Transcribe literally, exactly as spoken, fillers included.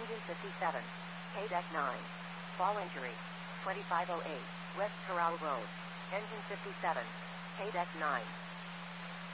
Engine fifty-seven. K-Deck nine. Fall injury. twenty-five oh eight. West Corral Road. Engine fifty-seven. K-Deck nine.